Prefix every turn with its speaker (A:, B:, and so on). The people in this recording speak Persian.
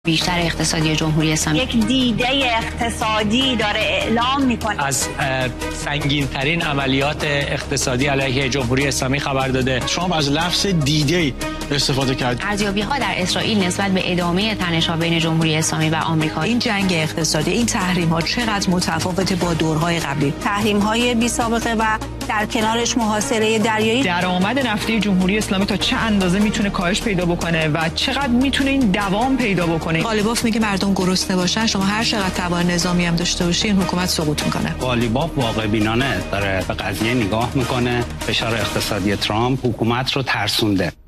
A: بیشتر اقتصادی جمهوری اسلامی
B: یک دیده اقتصادی داره اعلام میکنه،
C: از سنگین ترین عملیات اقتصادی علیه جمهوری اسلامی خبر داده.
D: ترامپ از لفظ دیده استفاده کرد.
A: ارزیابی‌ها در اسرائیل نسبت به ادامه تنش‌ها بین جمهوری اسلامی و آمریکا.
E: این جنگ اقتصادی، این تحریم‌ها چقدر متفاوت با دورهای قبلی؟
B: تحریم‌های بی سابقه و در کنارش محاصره دریایی.
F: درآمد نفتی جمهوری اسلامی تا چه اندازه میتونه کاهش پیدا بکنه و چقدر میتونه این دوام پیدا بکنه؟
E: قالیباف میگه مردم گرسنه باشن، شما هر چقدر تبار نظامی هم داشته باشین حکومت سقوط میکنه.
G: قالیباف واقع بینانه داره به قضیه نگاه میکنه. فشار اقتصادی ترامپ حکومت رو ترسونده.